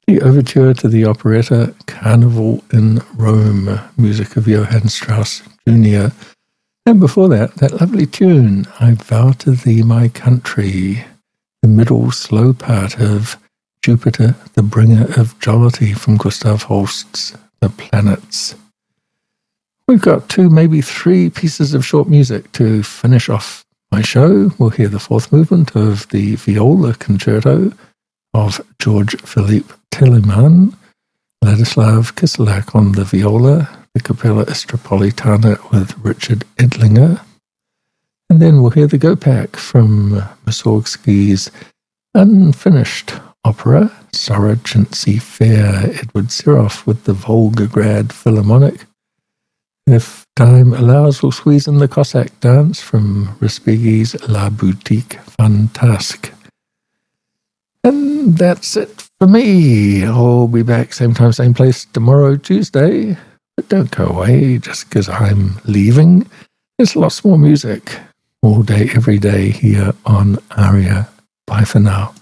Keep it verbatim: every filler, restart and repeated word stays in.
The overture to the operetta Carnival in Rome, music of Johann Strauss Junior And before that, that lovely tune, I Vow to Thee My Country, the middle slow part of Jupiter, the Bringer of Jollity from Gustav Holst's The Planets. We've got two, maybe three pieces of short music to finish off my show. We'll hear the fourth movement of the Viola Concerto of George Philippe Telemann, Ladislav Kiselak on the viola, the Capella Istropolitana with Richard Edlinger, and then we'll hear the Gopak from Mussorgsky's unfinished opera, Soroczynski Fair, Edward Seroff with the Volgograd Philharmonic. If time allows, we'll squeeze in the Cossack dance from Respighi's La Boutique Fantasque. And that's it for me. I'll be back same time, same place tomorrow, Tuesday. But don't go away just because I'm leaving. There's lots more music all day, every day here on Aria. Bye for now.